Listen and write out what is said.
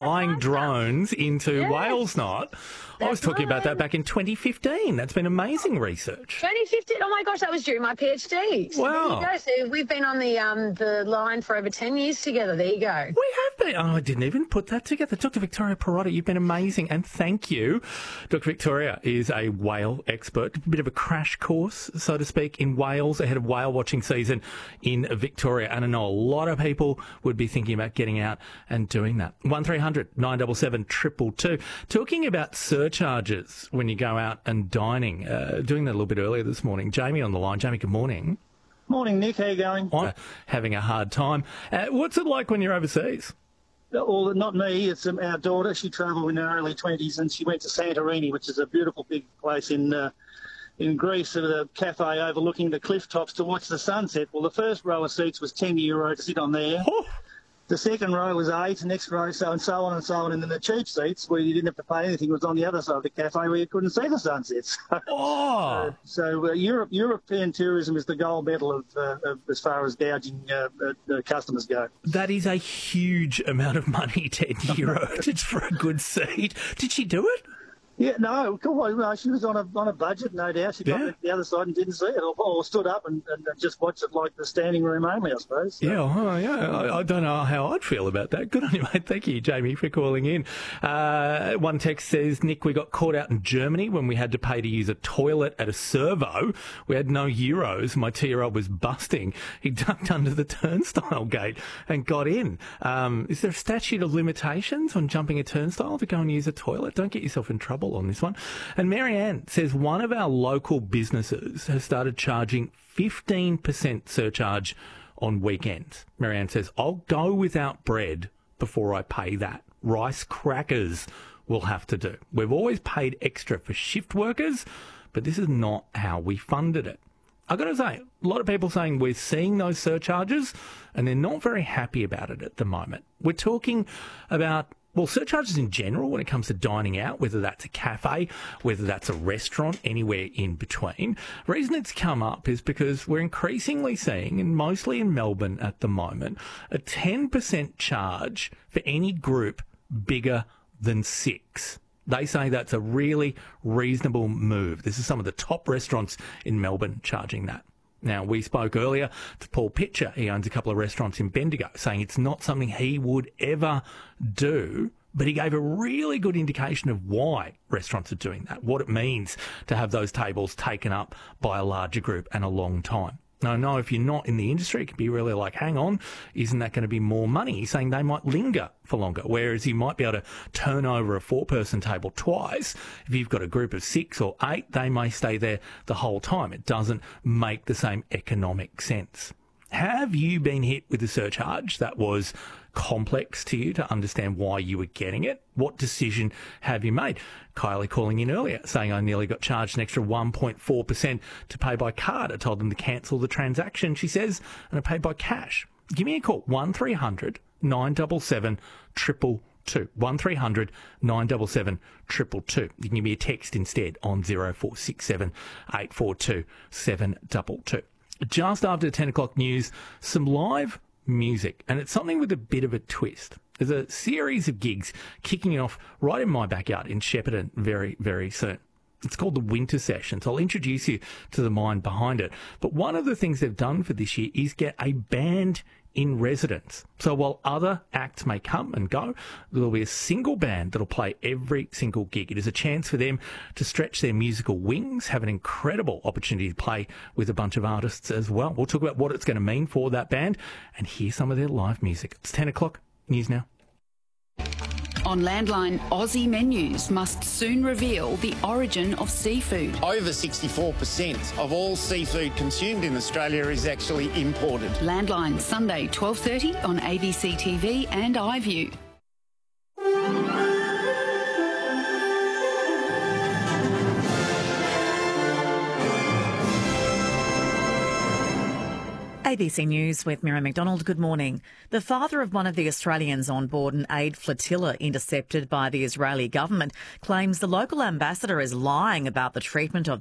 flying drones into Whales Night. I was talking about that back in 2015. That's been amazing research. 2015? Oh, my gosh, that was during my PhD. So Wow. there you go. So we've been on the line for over 10 years together. There you go. We have been. Oh, I didn't even put that together. Dr. Victoria Perotta, you've been amazing, and thank you. Dr. Victoria is a whale expert, a bit of a crash course, so to speak, in whales ahead of whale watching season in Victoria. And I know a lot of people would be thinking about getting out and doing that. 1300 977 222. Talking about surcharges when you go out and dining, doing that a little bit earlier this morning. Jamie on the line. Jamie, good morning. Morning, Nick. How you going? I'm having a hard time. What's it like when you're overseas? Well, not me. It's our daughter. She travelled in her early 20s and she went to Santorini, which is a beautiful big place in Greece, with a cafe overlooking the cliff tops to watch the sunset. Well, the first row of seats was €10 to sit on there. Oh. The second row was $8, the next row so on and so on. And then the cheap seats, where you didn't have to pay anything, was on the other side of the cafe where you couldn't see the sunsets. Oh. So European tourism is the gold medal of as far as gouging customers go. That is a huge amount of money, €10, just for a good seat. Did she do it? Yeah, no, she was on a budget, no doubt. She got to the other side and didn't see it, or stood up and just watched it like the standing room only, I suppose. So. Yeah, I don't know how I'd feel about that. Good on you, mate. Thank you, Jamie, for calling in. One text says, Nick, we got caught out in Germany when we had to pay to use a toilet at a servo. We had no euros. My 2-year-old was busting. He ducked under the turnstile gate and got in. Is there a statute of limitations on jumping a turnstile to go and use a toilet? Don't get yourself in trouble on this one. And Marianne says one of our local businesses has started charging 15% surcharge on weekends. Marianne says, I'll go without bread before I pay that. Rice crackers will have to do. We've always paid extra for shift workers, but this is not how we funded it. I've got to say, a lot of people saying we're seeing those surcharges and they're not very happy about it at the moment. We're talking about surcharges in general when it comes to dining out, whether that's a cafe, whether that's a restaurant, anywhere in between. The reason it's come up is because we're increasingly seeing, and mostly in Melbourne at the moment, a 10% charge for any group bigger than 6. They say that's a really reasonable move. This is some of the top restaurants in Melbourne charging that. Now, we spoke earlier to Paul Pitcher. He owns a couple of restaurants in Bendigo, saying it's not something he would ever do, but he gave a really good indication of why restaurants are doing that, what it means to have those tables taken up by a larger group and a long time. Now, I know if you're not in the industry, it can be really like, hang on, isn't that going to be more money? He's saying they might linger for longer, whereas you might be able to turn over a 4-person table twice. If you've got a group of 6 or 8, they may stay there the whole time. It doesn't make the same economic sense. Have you been hit with a surcharge that was complex to you to understand why you were getting it? What decision have you made? Kylie calling in earlier saying I nearly got charged an extra 1.4% to pay by card. I told them to cancel the transaction, she says, and I paid by cash. Give me a call, 1300 977 222. 1300 977 222. You can give me a text instead on 0467 842 722. Just after 10 o'clock news, some live music, and it's something with a bit of a twist. There's a series of gigs kicking off right in my backyard in Shepparton very, very soon. It's called the Winter Sessions. I'll introduce you to the mind behind it. But one of the things they've done for this year is get a band in residence. So while other acts may come and go, there'll be a single band that'll play every single gig. It is a chance for them to stretch their musical wings, have an incredible opportunity to play with a bunch of artists as well. We'll talk about what it's going to mean for that band and hear some of their live music. It's 10 o'clock. News now. On Landline, Aussie menus must soon reveal the origin of seafood. Over 64% of all seafood consumed in Australia is actually imported. Landline, Sunday, 12:30 on ABC TV and iView. ABC News with Mira McDonald. Good morning. The father of one of the Australians on board an aid flotilla intercepted by the Israeli government claims the local ambassador is lying about the treatment of